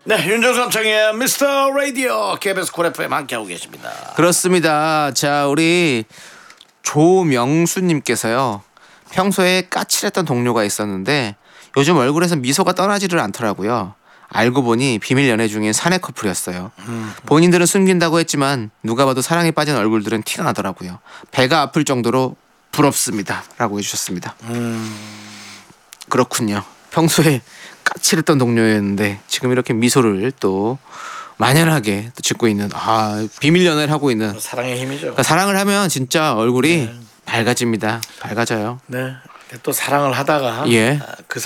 네, 윤정수 남창의 미스터 라디오 KBS 쿨 FM 함께하고 계십니다. 그렇습니다. 자, 우리 조명수님께서요. 평소에 까칠했던 동료가 있었는데 요즘 얼굴에서 미소가 떠나지를 않더라고요. 알고 보니 비밀 연애 중인 사내 커플이었어요. 본인들은 숨긴다고 했지만 누가 봐도 사랑에 빠진 얼굴들은 티가 나더라고요. 배가 아플 정도로 부럽습니다. 라고 해주셨습니다. 그렇군요. 평소에 까칠했던 동료였는데 지금 이렇게 미소를 또 만연하게 또 짓고 있는 비밀 연애를 하고 있는 사랑의 힘이죠. 그러니까 사랑을 하면 진짜 얼굴이 밝아집니다. 밝아져요. 네. 또 사랑을 하다가 예. 그